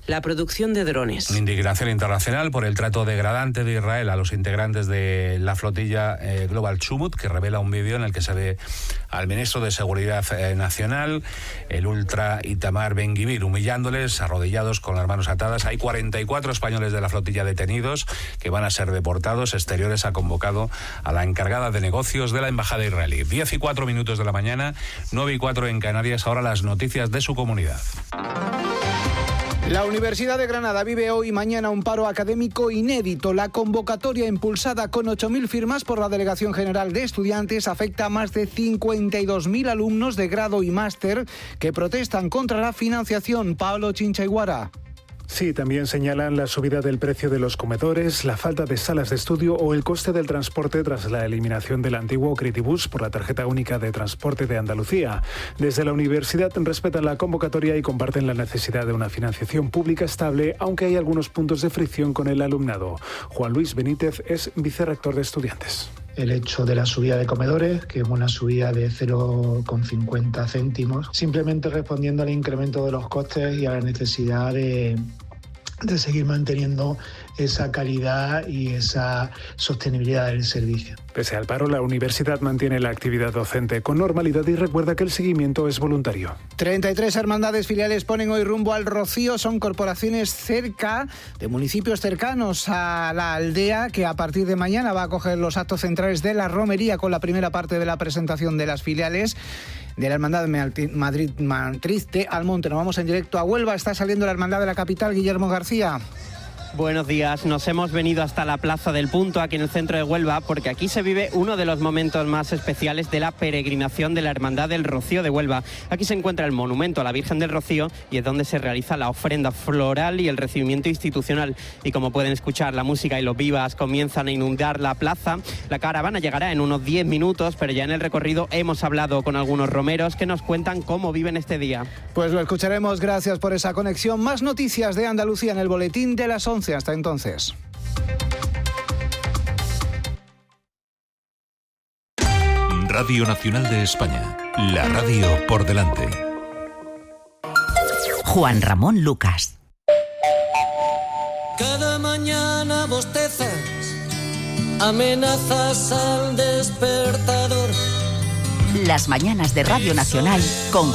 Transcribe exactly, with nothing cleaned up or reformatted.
la producción de drones. Indignación internacional por el trato degradante de Israel a los integrantes de la flotilla eh, Global Chumut, que revela un vídeo en el que se ve al ministro de Seguridad eh, Nacional, el ultra Itamar Ben-Gvir, humillándoles, arrodillados con las manos atadas. Hay cuarenta y cuatro españoles de la flotilla detenidos que van a ser deportados. Exteriores ha convocado a la encargada de negocios de la embajada israelí. diez y cuatro minutos de la mañana, nueve y cuatro en Canarias. Ahora las noticias de su comunidad. La Universidad de Granada vive hoy y mañana un paro académico inédito. La convocatoria, impulsada con ocho mil firmas por la Delegación General de Estudiantes, afecta a más de cincuenta y dos mil alumnos de grado y máster que protestan contra la financiación. Pablo Chinchaiguara. Sí, también señalan la subida del precio de los comedores, la falta de salas de estudio o el coste del transporte tras la eliminación del antiguo Critibus por la tarjeta única de transporte de Andalucía. Desde la universidad respetan la convocatoria y comparten la necesidad de una financiación pública estable, aunque hay algunos puntos de fricción con el alumnado. Juan Luis Benítez es vicerrector de Estudiantes. El hecho de la subida de comedores, que es una subida de cero coma cincuenta céntimos, simplemente respondiendo al incremento de los costes y a la necesidad de, de seguir manteniendo esa calidad y esa sostenibilidad del servicio. Pese al paro, la universidad mantiene la actividad docente con normalidad y recuerda que el seguimiento es voluntario. treinta y tres hermandades filiales ponen hoy rumbo al Rocío. Son corporaciones cerca de municipios cercanos a la aldea, que a partir de mañana va a acoger los actos centrales de la romería con la primera parte de la presentación de las filiales de la Hermandad Madrid Matriz de Almonte. Nos vamos en directo a Huelva. Está saliendo la Hermandad de la capital. Guillermo García. Buenos días, nos hemos venido hasta la Plaza del Punto, aquí en el centro de Huelva, porque aquí se vive uno de los momentos más especiales de la peregrinación de la Hermandad del Rocío de Huelva. Aquí se encuentra el monumento a la Virgen del Rocío y es donde se realiza la ofrenda floral y el recibimiento institucional. Y como pueden escuchar, la música y los vivas comienzan a inundar la plaza. La caravana llegará en unos diez minutos, pero ya en el recorrido hemos hablado con algunos romeros que nos cuentan cómo viven este día. Pues lo escucharemos, gracias por esa conexión. Más noticias de Andalucía en el boletín de las once. Hasta entonces. Radio Nacional de España, la radio por delante. Juan Ramón Lucas. Cada mañana bostezas, amenazas al despertador. Las mañanas de Radio Nacional con